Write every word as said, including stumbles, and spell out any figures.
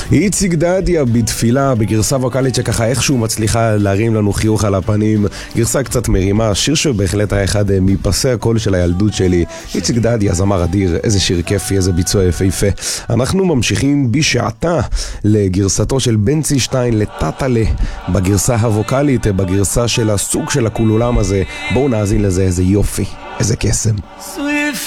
איציק דדיה בתפילה, בגרסה ווקלית שככה איכשהו מצליחה להרים לנו חיוך על הפנים, גרסה קצת מרימה, שיר שבהחלט היה אחד מפסי הקול של הילדות שלי. איציק דדיה, זמר אדיר, איזה שיר כיפי, איזה ביצוע יפהפה. אנחנו ממשיכים בשעתה לגרסתו של בנצי שטיין לטאטלה, בגרסה הווקלית, בגרסה של הסוג של הכולולם הזה. בואו נאזין לזה, איזה יופי, איזה קסם.